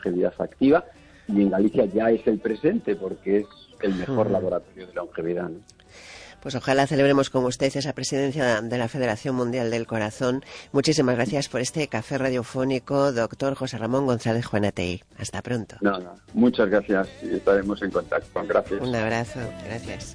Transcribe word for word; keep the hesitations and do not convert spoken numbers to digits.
longevidad activa, y en Galicia ya es el presente porque es el mejor Mm. laboratorio de longevidad, ¿no? Pues ojalá celebremos con usted esa presidencia de la Federación Mundial del Corazón. Muchísimas gracias por este café radiofónico, doctor José Ramón González Juanatey. Hasta pronto. No, no, muchas gracias y estaremos en contacto. Gracias. Un abrazo, gracias.